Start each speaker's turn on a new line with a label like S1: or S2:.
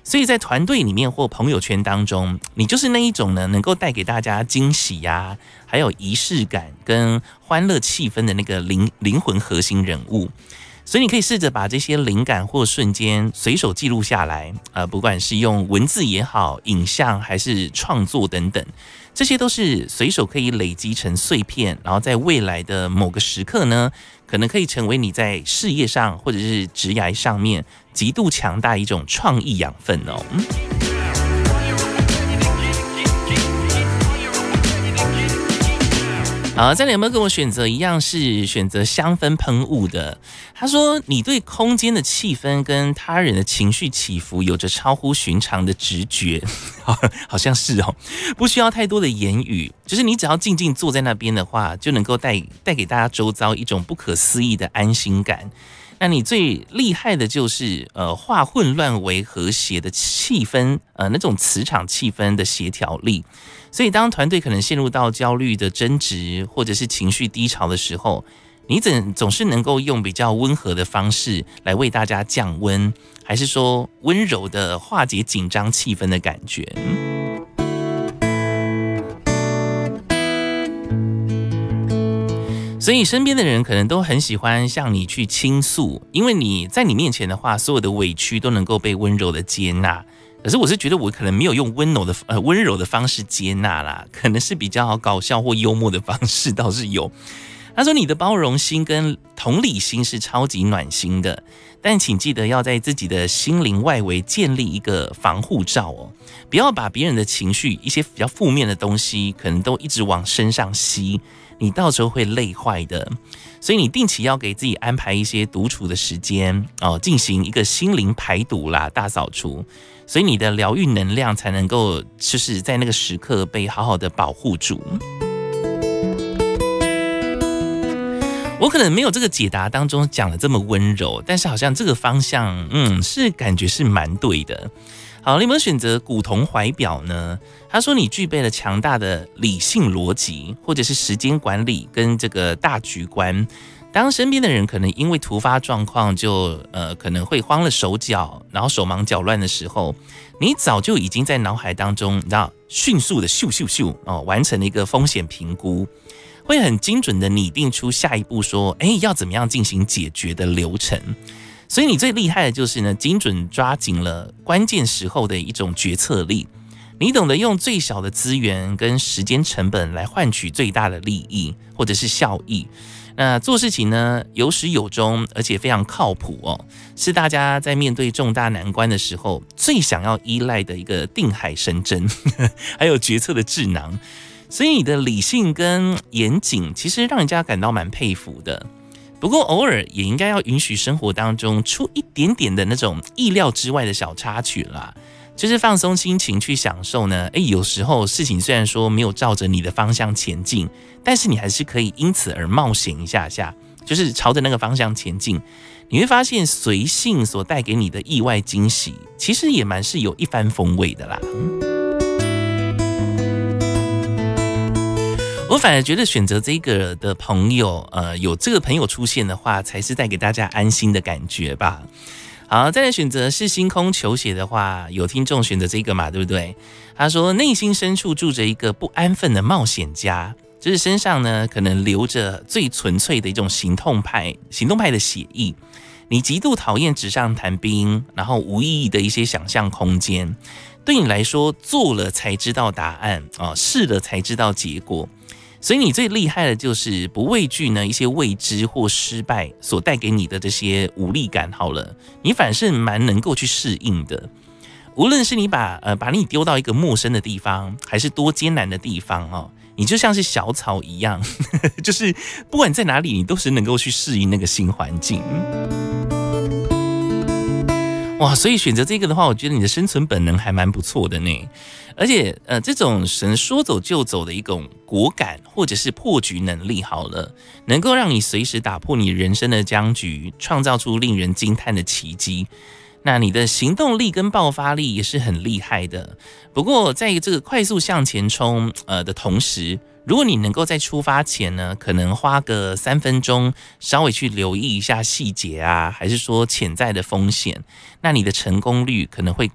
S1: 所以在团队里面或朋友圈当中，你就是那一种呢，能够带给大家惊喜呀，还有仪式感跟欢乐气氛的那个灵魂核心人物。所以你可以试着把这些灵感或瞬间随手记录下来，不管是用文字也好，影像还是创作等等，这些都是随手可以累积成碎片，然后在未来的某个时刻呢，可能可以成为你在事业上或者是职涯上面极度强大一种创意养分哦。好，再来有没有跟我选择一样是选择香氛喷雾的？他说你对空间的气氛跟他人的情绪起伏有着超乎寻常的直觉，好像是哦，不需要太多的言语，就是你只要静静坐在那边的话，就能够带给大家周遭一种不可思议的安心感。那你最厉害的就是化混乱为和谐的气氛，那种磁场气氛的协调力。所以当团队可能陷入到焦虑的争执或者是情绪低潮的时候，你总是能够用比较温和的方式来为大家降温，还是说温柔的化解紧张气氛的感觉？所以身边的人可能都很喜欢向你去倾诉，因为你在你面前的话，所有的委屈都能够被温柔的接纳。可是我是觉得我可能没有用温柔的方式接纳啦，可能是比较搞笑或幽默的方式倒是有。他说你的包容心跟同理心是超级暖心的，但请记得要在自己的心灵外围建立一个防护罩哦，不要把别人的情绪一些比较负面的东西可能都一直往身上吸，你到时候会累坏的。所以你定期要给自己安排一些独处的时间哦，进行一个心灵排毒啦，大扫除，所以你的疗愈能量才能够就是在那个时刻被好好的保护住。我可能没有这个解答当中讲的这么温柔，但是好像这个方向是感觉是蛮对的。好，你有没有选择古铜怀表呢？他说你具备了强大的理性逻辑，或者是时间管理跟这个大局观。当身边的人可能因为突发状况就可能会慌了手脚，然后手忙脚乱的时候，你早就已经在脑海当中，你知道迅速的咻完成了一个风险评估，会很精准的拟定出下一步说，要怎么样进行解决的流程。所以你最厉害的就是呢，精准抓紧了关键时候的一种决策力。你懂得用最小的资源跟时间成本来换取最大的利益或者是效益。那做事情呢，有始有终，而且非常靠谱哦，是大家在面对重大难关的时候最想要依赖的一个定海神针，还有决策的智囊。所以你的理性跟严谨，其实让人家感到蛮佩服的。不过偶尔也应该要允许生活当中出一点点的那种意料之外的小插曲啦，就是放松心情去享受呢。有时候事情虽然说没有照着你的方向前进，但是你还是可以因此而冒险一下下，就是朝着那个方向前进。你会发现随性所带给你的意外惊喜，其实也蛮是有一番风味的啦。我反而觉得选择这个的朋友，有这个朋友出现的话，才是带给大家安心的感觉吧。好，再来选择是星空球鞋的话，有听众选择这个嘛，对不对？他说内心深处住着一个不安分的冒险家，就是身上呢可能流着最纯粹的一种行动派的血意。你极度讨厌纸上谈兵，然后无意义的一些想象空间。对你来说，做了才知道答案，试了才知道结果。所以你最厉害的就是不畏惧呢一些未知或失败所带给你的这些无力感。好了，你反而是蛮能够去适应的。无论是你把你丢到一个陌生的地方，还是多艰难的地方哦，你就像是小草一样，就是不管在哪里，你都是能够去适应那个新环境。哇，所以选择这个的话，我觉得你的生存本能还蛮不错的呢。而且这种神说走就走的一种果敢或者是破局能力，好了，能够让你随时打破你人生的僵局，创造出令人惊叹的奇迹。那你的行动力跟爆发力也是很厉害的。不过在这个快速向前冲的同时，如果你能够在出发前呢，可能花个3分钟稍微去留意一下细节啊，还是说潜在的风险，那你的成功率可能会